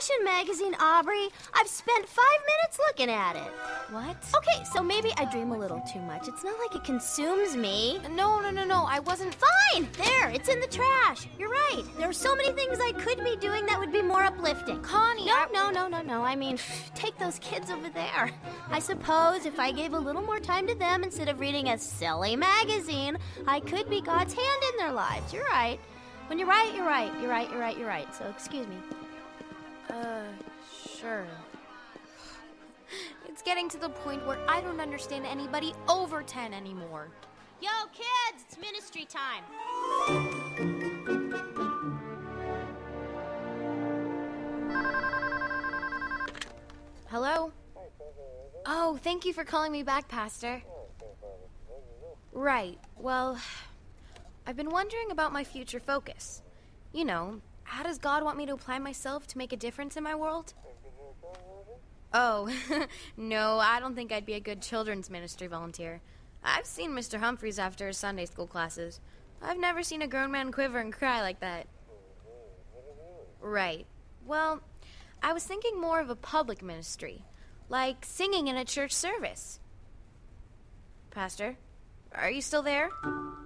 fashion magazine, Aubrey. I've spent 5 minutes looking at it. What? Okay, so maybe I dream a little too much. It's not like it consumes me. No, I wasn't... Fine! There, it's in the trash. You're right. There are so many things I could be doing that would be more uplifting. Connie, No. I mean, take those kids over there. I suppose if I gave a little more time to them instead of reading a silly magazine, I could be God's hand in their lives. You're right. When you're right, you're right. You're right. So excuse me. Sure. It's getting to the point where I don't understand anybody over 10 anymore. Yo, kids, it's ministry time. Hello? Oh, thank you for calling me back, Pastor. Right, well, I've been wondering about my future focus. You know, how does God want me to apply myself to make a difference in my world? Oh, no, I don't think I'd be a good children's ministry volunteer. I've seen Mr. Humphreys after his Sunday school classes. I've never seen a grown man quiver and cry like that. Right. Well, I was thinking more of a public ministry, like singing in a church service. Pastor, are you still there?